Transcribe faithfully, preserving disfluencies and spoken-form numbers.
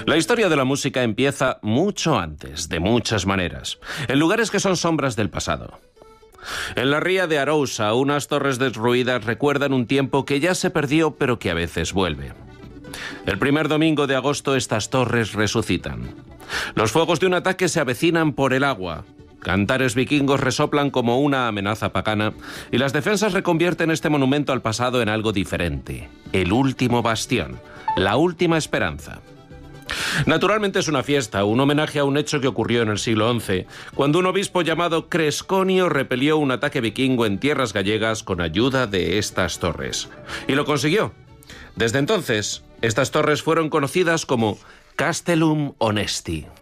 La historia de la música empieza mucho antes, de muchas maneras, en lugares que son sombras del pasado. En la ría de Arousa, unas torres derruidas recuerdan un tiempo que ya se perdió, pero que a veces vuelve. El primer domingo de agosto estas torres resucitan. Los fuegos de un ataque se avecinan por el agua. Cantares vikingos resoplan como una amenaza pagana y las defensas reconvierten este monumento al pasado en algo diferente. El último bastión, la última esperanza. Naturalmente es una fiesta, un homenaje a un hecho que ocurrió en el siglo once, cuando un obispo llamado Cresconio repelió un ataque vikingo en tierras gallegas con ayuda de estas torres. Y lo consiguió. Desde entonces, estas torres fueron conocidas como Castellum Onesti.